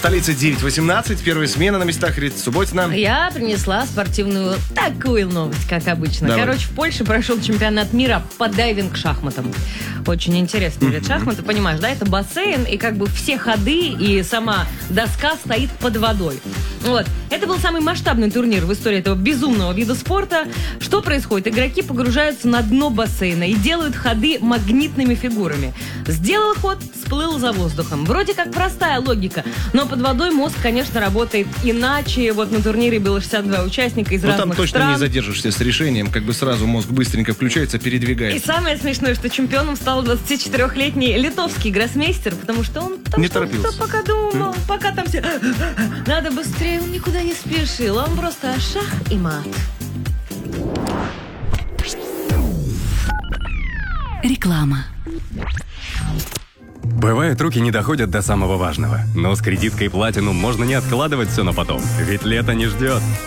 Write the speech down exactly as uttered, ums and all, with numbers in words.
столице девять восемнадцать. Первая смена на местах. Рита Субботина. Я принесла спортивную такую новость, как обычно. Давай. Короче, в Польше прошел чемпионат мира по дайвинг-шахматам. Очень интересный вид шахмата, понимаешь, да? Это бассейн, и как бы все ходы, и сама доска стоит под водой. Вот. Это был самый масштабный турнир в истории этого безумного вида спорта. Что происходит? Игроки погружаются на дно бассейна и делают ходы магнитными фигурами. Сделал ход, всплыл за воздухом. Вроде как простая логика, но под водой мозг, конечно, работает иначе. Вот на турнире было шестьдесят два участника из Ну, разных там точно стран. не задержишься с решением, как бы сразу мозг быстренько включается, И передвигается. самое смешное, что чемпионом стал двадцатичетырёхлетний литовский гроссмейстер, потому что он там Не что-то торопился. пока думал, пока там все... Надо быстрее, он никуда не спешил, он просто шах и мат. Реклама. Бывает, руки не доходят до самого важного. Но с кредиткой Platinum можно не откладывать все на потом. Ведь лето не ждет.